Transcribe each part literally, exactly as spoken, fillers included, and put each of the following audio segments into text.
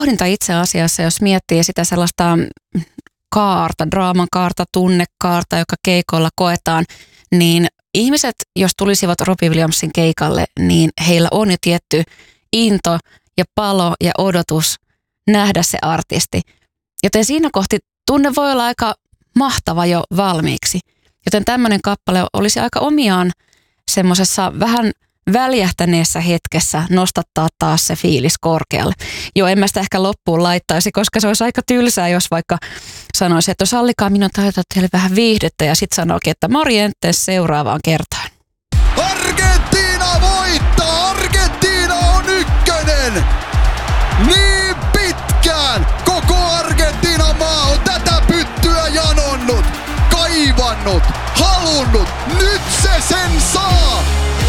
pohdinta itse asiassa, jos miettii sitä sellaista kaarta, draaman kaarta, tunnekaarta, joka keikoilla koetaan, niin ihmiset, jos tulisivat Robbie Williamsin keikalle, niin heillä on jo tietty into ja palo ja odotus nähdä se artisti. Joten siinä kohti tunne voi olla aika mahtava jo valmiiksi. Joten tämmöinen kappale olisi aika omiaan semmoisessa vähän väljähtäneessä hetkessä nostattaa taas se fiilis korkealle. Joo, en mä sitä ehkä loppuun laittaisi, koska se olisi aika tylsää, jos vaikka sanoisi, että sallikaa minun tarjota teille vähän viihdettä ja sitten sanoikin, että morjentes seuraavaan kertaan. Argentiina voittaa! Argentiina on ykkönen! Niin pitkään koko Argentiinan maa on tätä pyttyä janonnut, kaivannut, halunnut. Nyt se sen saa!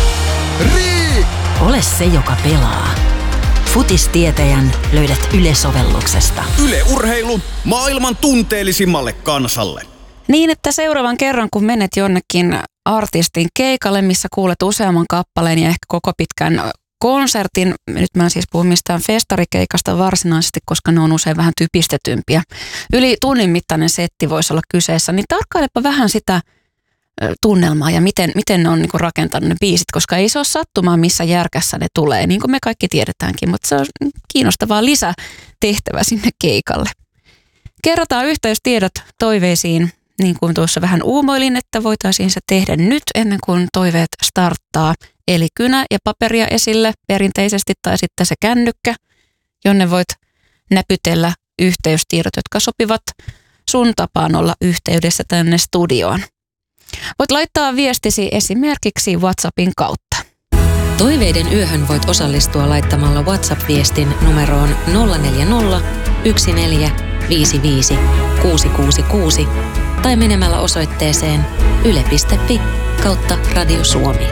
Rii! Ole se, joka pelaa. Futistietäjän löydät Yle-sovelluksesta. Yle Urheilu maailman tunteellisimmalle kansalle. Niin, että seuraavan kerran, kun menet jonnekin artistin keikalle, missä kuulet useamman kappaleen ja ehkä koko pitkän konsertin, nyt mä en siis puhu mistään festarikeikasta varsinaisesti, koska ne on usein vähän typistetympiä. Yli tunnin mittainen setti voisi olla kyseessä, niin tarkkailepa vähän sitä tunnelmaa ja miten, miten ne on niinku rakentanut ne biisit, koska ei se ole sattumaa, missä järkässä ne tulee, niin kuin me kaikki tiedetäänkin, mutta se on kiinnostavaa lisätehtävä sinne keikalle. Kerrotaan yhteystiedot toiveisiin, niin kuin tuossa vähän uumoilin, että voitaisiin se tehdä nyt ennen kuin toiveet starttaa, eli kynä ja paperia esille perinteisesti tai sitten se kännykkä, jonne voit näpytellä yhteystiedot, jotka sopivat sun tapaan olla yhteydessä tänne studioon. Voit laittaa viestisi esimerkiksi WhatsAppin kautta. Toiveiden yöhön voit osallistua laittamalla WhatsApp-viestin numeroon nolla neljä nolla, yksi neljä, viisi viisi, kuusi kuusi kuusi tai menemällä osoitteeseen yle piste fi kautta Radio Suomi.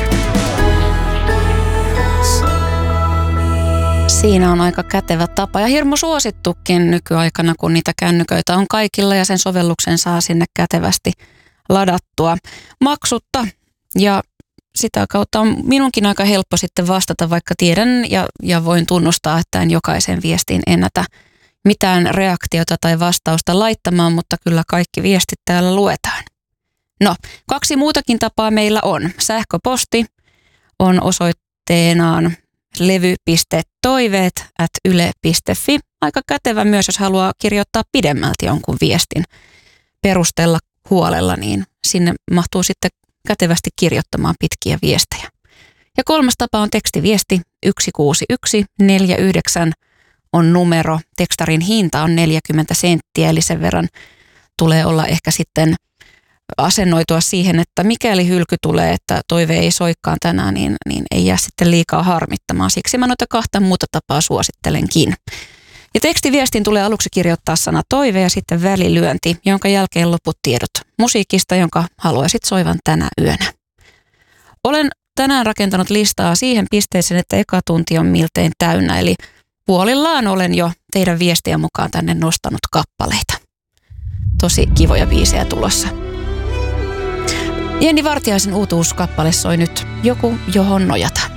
Siinä on aika kätevä tapa ja hirmu suosittukin nykyaikana, kun niitä kännyköitä on kaikilla ja sen sovelluksen saa sinne kätevästi ladattua maksutta ja sitä kautta on minunkin aika helppo sitten vastata, vaikka tiedän ja, ja voin tunnustaa, että en jokaisen viestiin ennätä mitään reaktiota tai vastausta laittamaan, mutta kyllä kaikki viestit täällä luetaan. No, kaksi muutakin tapaa meillä on. Sähköposti on osoitteenaan levy piste toiveet ät yle piste fi. Aika kätevä myös, jos haluaa kirjoittaa pidemmälti jonkun viestin, perustella huolella, niin sinne mahtuu sitten kätevästi kirjoittamaan pitkiä viestejä. Ja kolmas tapa on tekstiviesti yksi kuusi yksi neljä yhdeksän on numero. Tekstarin hinta on neljäkymmentä senttiä, eli sen verran tulee olla ehkä sitten asennoitua siihen, että mikäli hylky tulee, että toive ei soikkaan tänään, niin, niin ei jää sitten liikaa harmittamaan. Siksi mä noita kahta muuta tapaa suosittelenkin. Ja tekstiviestin tulee aluksi kirjoittaa sana toive ja sitten välilyönti, jonka jälkeen loput tiedot musiikista, jonka haluaisit soivan tänä yönä. Olen tänään rakentanut listaa siihen pisteeseen, että eka tunti on miltein täynnä, eli puolillaan olen jo teidän viestiä mukaan tänne nostanut kappaleita. Tosi kivoja biisejä tulossa. Jenni Vartiaisen uutuuskappale soi nyt Joku, johon nojata.